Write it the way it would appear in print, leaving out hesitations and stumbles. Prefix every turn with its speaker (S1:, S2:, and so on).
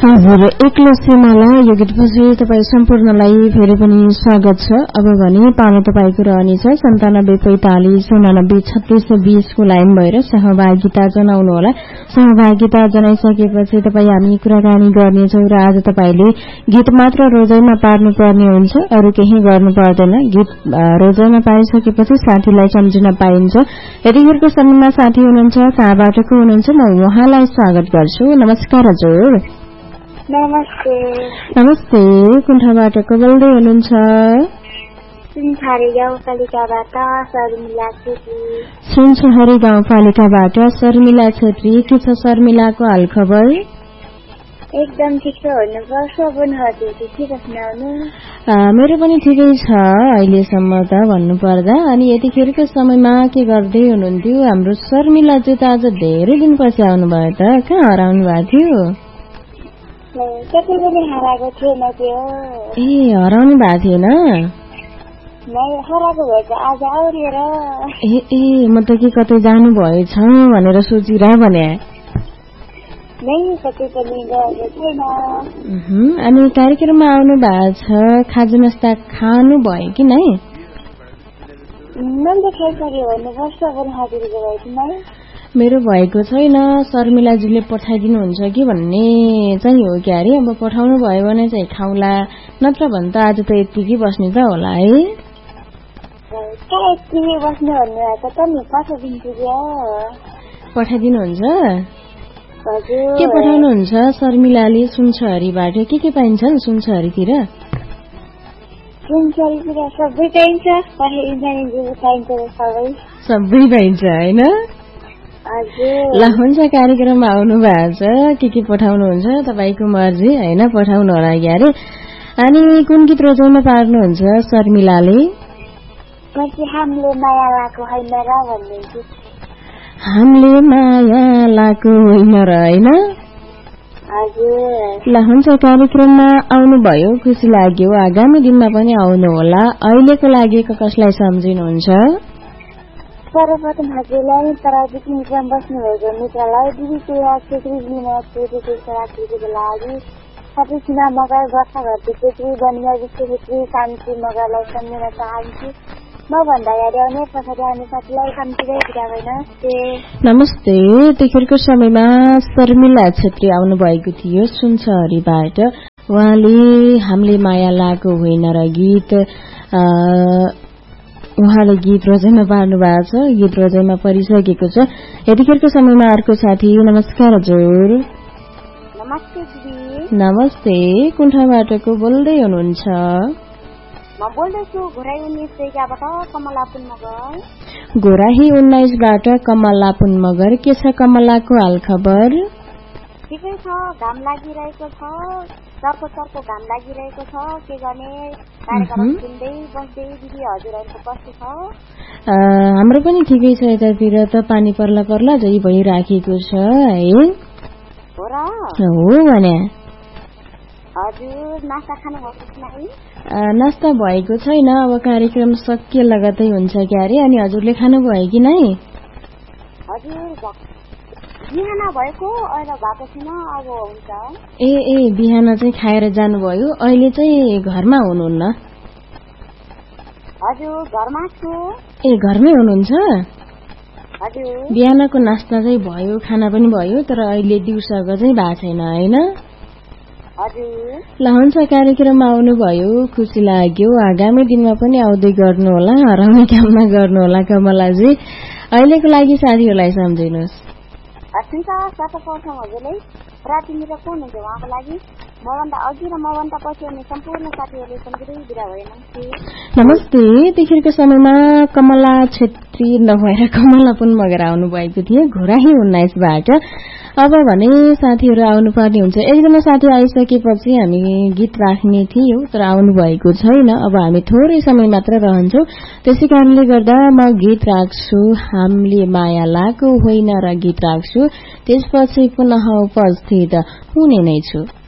S1: हजुर एक्लो सीमाला यो गीतपछि तपाईँ सम्पूर्णलाई फेरि पनि स्वागत छ। अब भने पालो तपाईँको रहनेछ 9745893620 को लाइन भएर सहभागिता जनाउनुहोला। सहभागिता जनाइसकेपछि तपाईँ हामी कुराकानी गर्नेछौँ र आज तपाईँले गीत मात्र रोजाइमा पार्नु पर्ने हुन्छ, अरू केही गर्नु पर्दैन। गीत रोजाइमा पारिसकेपछि साथीलाई सम्झिन पाइन्छ। यतिखेरको समयमा साथी हुनुहुन्छ, कहाँबाट को हुनुहुन्छ, म उहाँलाई स्वागत गर्छु। नमस्कार हजुर।
S2: नमस्ते।
S1: नमस्ते, कुन ठाउँबाट को बोल्दै हुनुहुन्छ?
S2: सुनछरी गाउँपालिकाबाट शर्मिला छेत्री।
S1: सुनछरी गाउँपालिकाबाट शर्मिला छेत्री। के छ शर्मिलाको हालखबर?
S2: एकदम ठिक छ हुनुपर्छ पनि हजुर ठिक सुनाउनु।
S1: मेरो पनि ठिकै छ अहिलेसम्म त भन्नुपर्दा। अनि यतिखेरको समयमा के गर्दै हुनुहुन्थ्यो? हाम्रो शर्मिलाजी त आज धेरै दिनपछि आउनुभयो त, कहाँ हराउनु भएको थियो?
S2: हराएको थिएन त्यो।
S1: ए हराउनु भएको थिएन?
S2: हराएको भएछ आज आउरेर।
S1: ए म त के कतै जानु भएछ भनेर सोचिरह भने। अनि कार्यक्रममा आउनु भएको छ, खाजा नास्ता खानु भयो कि नै? मेरो भएको छैन, शर्मिलाजीले पठाइदिनुहुन्छ कि भन्ने चाहिँ हो क्या अरे। अब पठाउनु भयो भने चाहिँ खाउला, नत्र भने त आज त यतिकै बस्ने त होला है। पठाइदिनुहुन्छ? के पठाउनुहुन्छ शर्मिलाले? सुनछरीबाट के पाइन्छ सुनछरीतिर? सबै पाइन्छ होइन? ल हुन्छ, कार्यक्रममा आउनु भएको छ, के पठाउनुहुन्छ तपाईँको मर्जी होइन, पठाउनु होला क्यारे। अनि कुन गीत रोजाइमा पार्नुहुन्छ शर्मिलाले?
S2: हामीले माया लाको होइन र भन्ने गीत।
S1: हामीले माया लाको होइन र होइन? ल हुन्छ, कार्यक्रममा आउनुभयो, खुसी लाग्यो। आगामी दिनमा पनि आउनु होला। अहिलेको लागि कसलाई सम्झिनुहुन्छ?
S2: सर्वप्रथम हजुरलाई पराजित मित्रम बस्नुभएको मित्रलाई, दिदी छेत्रीको लागि, सबै सीमा मगर, वर्षा घरती छेत्री, बनिया विश्व छेत्री, शान्ति मगरलाई सम्झिन चाहन्छु। म भन्दा अगाडि आउने पछाडि आउने साथीलाई सम्झिँदै बिदा भएन।
S1: नमस्ते। यतिखेरको समयमा शर्मिला छेत्री आउनु भएको थियो सुनछरीबाट। उहाँले हामीले माया लाको होइन र गीत उहाँले गीत रोजाइमा पार्नु भएको छ, गीत रोजाइमा परिसकेको छ। यतिखेरको समयमा अर्को साथी। नमस्कार हजुर।
S2: नमस्ते दिदी।
S1: नमस्ते, कुन ठाउँबाट को बोल्दै हुनुहुन्छ?
S2: म बोल्दैछु घोराही 19बाट कमलापुन मगर।
S1: घोराही 19बाट कमलापुन मगर। के छ कमलाको हालखबर?
S2: ठिकै छ, घाम लागिरहेको छ, चर्को घाम लागिरहेको छ। के गर्ने, कार्यक्रम सुन्दै बस्दै दिदी हजुरहरूको कस्तो छ?
S1: हाम्रो पनि ठिकै छ। यतातिर त पानी पर्ला झै भइराखेको छ है।
S2: हो र?
S1: हो भने।
S2: हजुर नास्ता खानु भएको छैन?
S1: नास्ता भएको छैन, अब कार्यक्रम सकिए लगतै हुन्छ क्यारे। अनि हजुरले खानुभयो कि नै?
S2: हजुर बिहान भएको, अहिले भएको छैन, अब हुन्छ।
S1: ए बिहान चाहिँ खाएर जानुभयो, अहिले चाहिँ घरमा हुनुहुन्न?
S2: हजुर घरमा छु।
S1: ए घरमै हुनुहुन्छ?
S2: हजुर।
S1: बिहानको नास्ता चाहिँ भयो, खाना पनि भयो, तर अहिले दिउँसोको चाहिँ भएको छैन होइन? ल हुन्छ, कार्यक्रममा आउनुभयो, खुसी लाग्यो। आगामी दिनमा पनि आउँदै गर्नु होला, हराउने काममा गर्नु होला कमलाजी। अहिलेको लागि साथीहरूलाई सम्झिनुहोस्।
S2: रातिनिर को हुनुहुन्छ उहाँको लागि? मभन्दा अघि र मभन्दा पछि हुने सम्पूर्ण साथीहरूले सम्झिँदै बिदा भए।
S1: नमस्ते। यतिखेरको समयमा कमला छेत्री नभएर कमलापुन मगर आउनु भएको थियो घोराही 19बाट। अब भने साथीहरू आउनुपर्ने हुन्छ। एकजना साथी आइसकेपछि हामी गीत राख्ने थियौं, तर आउनु भएको छैन। अब हामी थोरै समय मात्र रहन्छौं, त्यसै कारणले गर्दा म गीत राख्छु, हामीले माया लाको होइन र गीत राख्छु, त्यसपछि पुनः उपस्थित हुने नै छु।